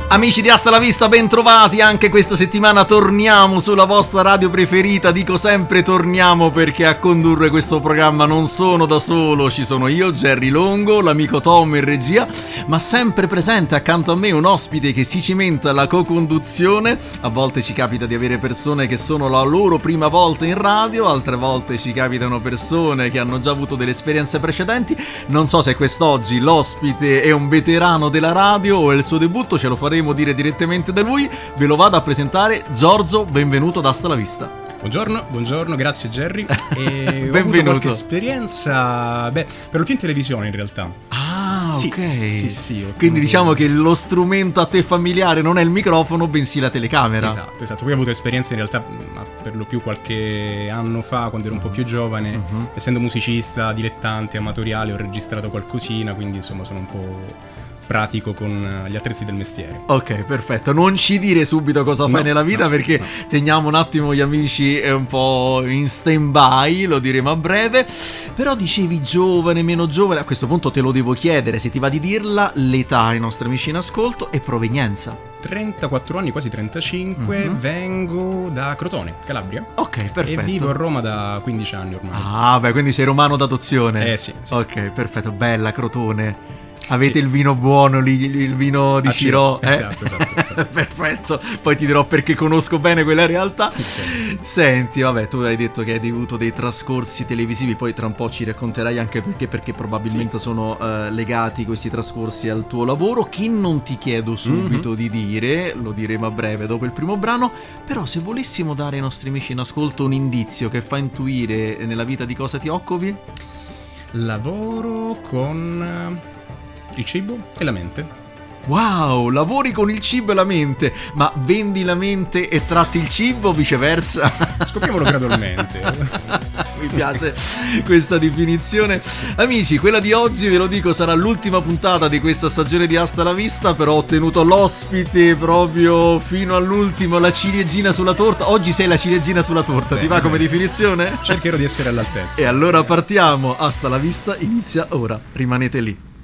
Amici di Hasta la Vista, ben trovati. Anche questa settimana torniamo sulla vostra radio preferita. Dico sempre torniamo perché a condurre questo programma non sono da solo. Ci sono io, Jerry Longo, l'amico Tom in regia, ma sempre presente accanto a me un ospite che si cimenta alla co-conduzione. A volte ci capita di avere persone che sono la loro prima volta in radio, altre volte ci capitano persone che hanno già avuto delle esperienze precedenti. Non so se quest'oggi l'ospite è un veterano della radio o è il suo debutto, ce lo faremo dire direttamente da lui. Ve lo vado a presentare. Giorgio, benvenuto ad Hasta la Vista. Buongiorno, grazie Jerry. E benvenuto. Ho avuto qualche esperienza, per lo più in televisione in realtà. Ah, sì, ok. Sì. Quindi diciamo che lo strumento a te familiare non è il microfono, bensì la telecamera. Esatto. Poi ho avuto esperienze in realtà per lo più qualche anno fa, quando ero un po' più giovane. Essendo musicista, dilettante, amatoriale, ho registrato qualcosina, quindi insomma sono un po' pratico con gli attrezzi del mestiere. Ok, perfetto. Non ci dire subito cosa fai nella vita, perché teniamo un attimo gli amici un po' in stand-by, lo diremo a breve. Però dicevi giovane, meno giovane, a questo punto te lo devo chiedere, se ti va di dirla, l'età ai nostri amici in ascolto e provenienza. 34 anni, quasi 35, vengo da Crotone, Calabria. Ok, perfetto. E vivo a Roma da 15 anni ormai. Ah, beh, quindi sei romano d'adozione. Sì. Ok, perfetto, bella Crotone. Avete il vino buono lì, il vino di Cirò? Esatto. Perfetto, poi ti dirò perché conosco bene quella realtà. Okay. Senti, vabbè, tu hai detto che hai avuto dei trascorsi televisivi, poi tra un po' ci racconterai anche perché probabilmente sono legati questi trascorsi al tuo lavoro, che non ti chiedo subito di dire, lo diremo a breve dopo il primo brano. Però se volessimo dare ai nostri amici in ascolto un indizio che fa intuire nella vita di cosa ti occupi? Lavoro con il cibo e la mente. Wow, lavori con il cibo e la mente, ma vendi la mente e tratti il cibo o viceversa? Scopriamolo gradualmente. Mi piace questa definizione. Amici, quella di oggi, ve lo dico, sarà l'ultima puntata di questa stagione di Hasta la Vista, però ho tenuto l'ospite proprio fino all'ultimo, la ciliegina sulla torta. Oggi sei la ciliegina sulla torta, ti va come definizione? Cercherò di essere all'altezza. E allora partiamo, Hasta la Vista inizia ora, rimanete lì.